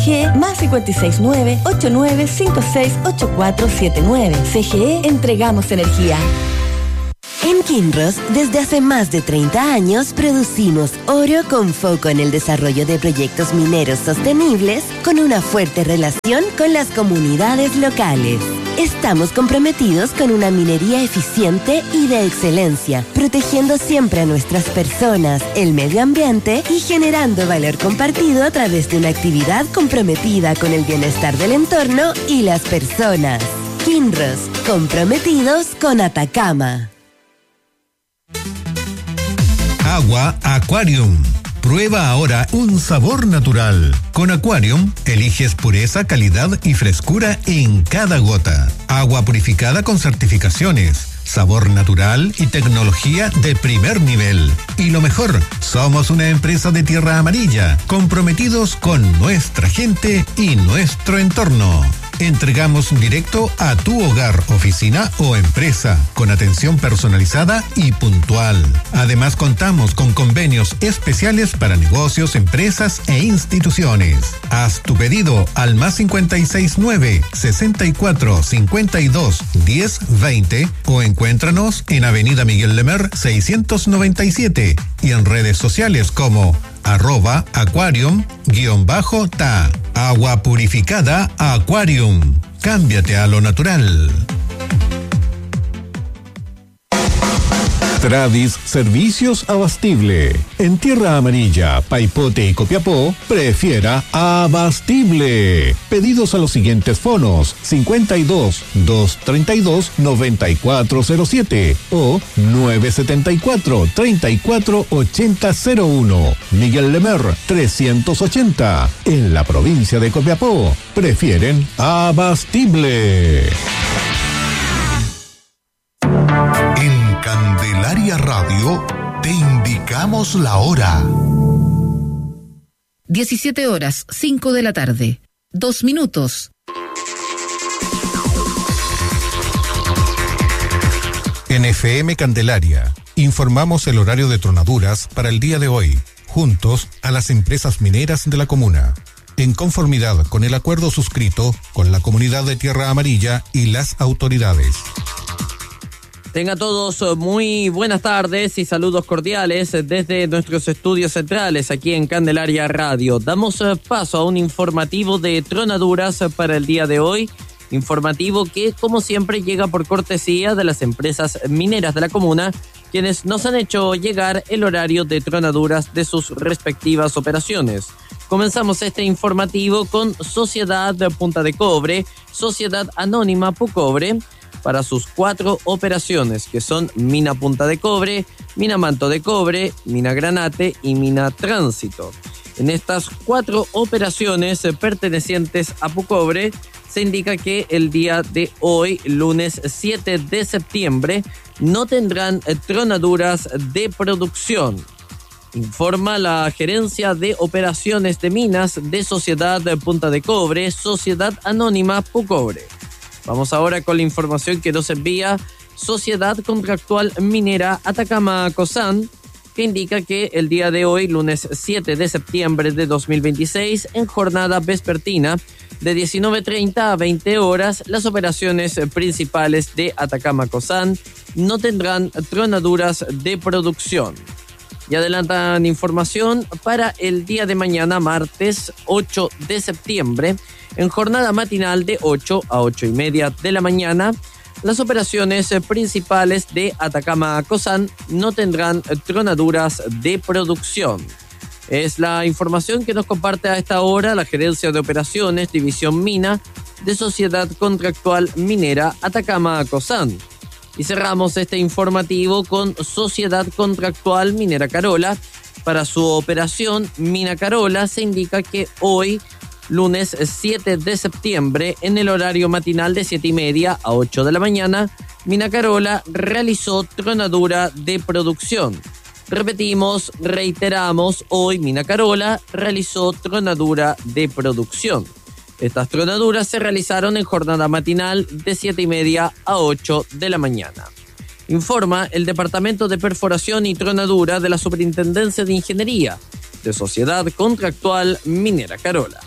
CGE más 569-8956-8479. CGE, entregamos energía. En Kinross, desde hace más de 30 años, producimos oro con foco en el desarrollo de proyectos mineros sostenibles con una fuerte relación con las comunidades locales. Estamos comprometidos con una minería eficiente y de excelencia, protegiendo siempre a nuestras personas, el medio ambiente y generando valor compartido a través de una actividad comprometida con el bienestar del entorno y las personas. Kinross, comprometidos con Atacama. Agua Aquarium. Prueba ahora un sabor natural. Con Aquarium, eliges pureza, calidad y frescura en cada gota. Agua purificada con certificaciones, sabor natural y tecnología de primer nivel. Y lo mejor, somos una empresa de Tierra Amarilla, comprometidos con nuestra gente y nuestro entorno. Entregamos directo a tu hogar, oficina o empresa, con atención personalizada y puntual. Además, contamos con convenios especiales para negocios, empresas e instituciones. Haz tu pedido al más 569-6452-1020 o encuéntranos en Avenida Miguel Lemer 697 y en redes sociales como @aquarium_ta. Agua purificada Aquarium. Cámbiate a lo natural. Tradis Servicios Abastible. En Tierra Amarilla, Paipote y Copiapó, prefiera Abastible. Pedidos a los siguientes fonos: 52-232-9407 o 974-348001. Miguel Lemer 380. En la provincia de Copiapó, prefieren Abastible. Candelaria Radio, te indicamos la hora. 17:05 de la tarde, 2 minutos. En FM Candelaria, informamos el horario de tronaduras para el día de hoy, juntos a las empresas mineras de la comuna, en conformidad con el acuerdo suscrito con la comunidad de Tierra Amarilla y las autoridades. Tengan todos muy buenas tardes y saludos cordiales desde nuestros estudios centrales aquí en Candelaria Radio. Damos paso a un informativo de tronaduras para el día de hoy. Informativo que, como siempre, llega por cortesía de las empresas mineras de la comuna, quienes nos han hecho llegar el horario de tronaduras de sus respectivas operaciones. Comenzamos este informativo con Sociedad Punta de Cobre, Sociedad Anónima Pucobre, para sus 4 operaciones, que son Mina Punta de Cobre, Mina Manto de Cobre, Mina Granate y Mina Tránsito. En estas 4 operaciones pertenecientes a Pucobre, se indica que el día de hoy, lunes 7 de septiembre, no tendrán tronaduras de producción. Informa la Gerencia de Operaciones de Minas de Sociedad Punta de Cobre, Sociedad Anónima Pucobre. Vamos ahora con la información que nos envía Sociedad Contractual Minera Atacama Cosán, que indica que el día de hoy, lunes 7 de septiembre de 2026, en jornada vespertina de 19:30 a 20 horas, las operaciones principales de Atacama Cosán no tendrán tronaduras de producción. Y adelantan información para el día de mañana, martes 8 de septiembre, en jornada matinal de 8 a 8:30 de la mañana, las operaciones principales de Atacama Cosán no tendrán tronaduras de producción. Es la información que nos comparte a esta hora la Gerencia de Operaciones, División Mina, de Sociedad Contractual Minera Atacama Cosán. Y cerramos este informativo con Sociedad Contractual Minera Carola. Para su operación Mina Carola se indica que hoy, lunes 7 de septiembre, en el horario matinal de 7:30 a 8 de la mañana, Mina Carola realizó tronadura de producción. Repetimos, reiteramos, hoy Mina Carola realizó tronadura de producción. Estas tronaduras se realizaron en jornada matinal de 7:30 a 8 de la mañana. Informa el Departamento de Perforación y Tronadura de la Superintendencia de Ingeniería de Sociedad Contractual Minera Carola.